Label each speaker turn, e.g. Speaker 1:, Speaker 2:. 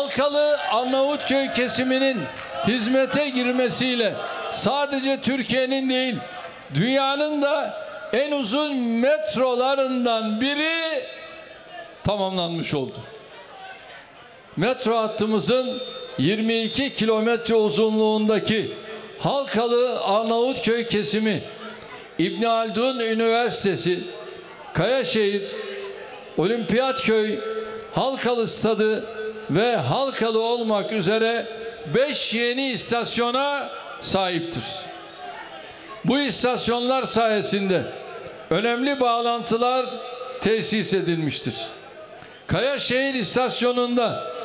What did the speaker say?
Speaker 1: Halkalı Arnavutköy kesiminin hizmete girmesiyle sadece Türkiye'nin değil, dünyanın da en uzun metrolarından biri tamamlanmış oldu. Metro hattımızın 22 kilometre uzunluğundaki Halkalı Arnavutköy kesimi, İbn Haldun Üniversitesi, Kayaşehir, Olimpiyatköy, Halkalı Stadı ve Halkalı olmak üzere 5 yeni istasyona sahiptir. Bu istasyonlar sayesinde önemli bağlantılar tesis edilmiştir. Kayaşehir istasyonunda